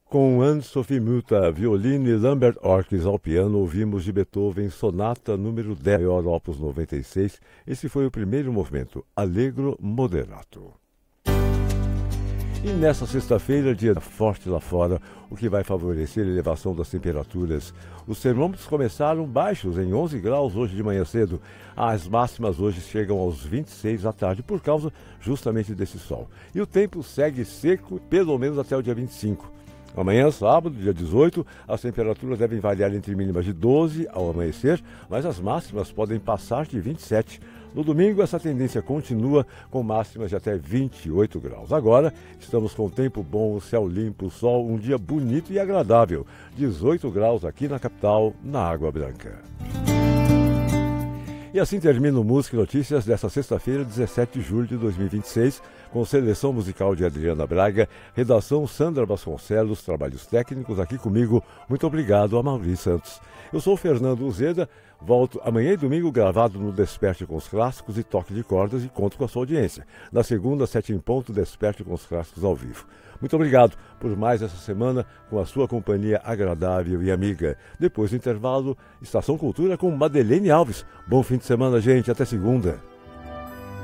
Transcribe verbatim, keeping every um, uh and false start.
Com Anne-Sophie Mutter, violino e Lambert Orkes ao piano, ouvimos de Beethoven Sonata número dez, maior opus noventa e seis. Esse foi o primeiro movimento, Allegro Moderato. E nesta sexta-feira, dia forte lá fora, o que vai favorecer a elevação das temperaturas. Os termômetros começaram baixos, em onze graus hoje de manhã cedo. As máximas hoje chegam aos vinte e seis à tarde, por causa justamente desse sol. E o tempo segue seco, pelo menos até o dia vinte e cinco. Amanhã, sábado, dia dezoito, as temperaturas devem variar entre mínimas de doze ao amanhecer, mas as máximas podem passar de vinte e sete. No domingo, essa tendência continua com máximas de até vinte e oito graus. Agora, estamos com tempo bom, céu limpo, sol, um dia bonito e agradável. dezoito graus aqui na capital, na Água Branca. E assim termina o Música e Notícias desta sexta-feira, dezessete de julho de dois mil e vinte e seis, com seleção musical de Adriana Braga, redação Sandra Vasconcelos, trabalhos técnicos aqui comigo. Muito obrigado a Maurício Santos. Eu sou o Fernando Uzeda, volto amanhã e domingo gravado no Desperte com os Clássicos e Toque de Cordas e conto com a sua audiência. Na segunda, sete em ponto, Desperte com os Clássicos ao vivo. Muito obrigado por mais essa semana com a sua companhia agradável e amiga. Depois do intervalo, Estação Cultura com Madeleine Alves. Bom fim de semana, gente. Até segunda.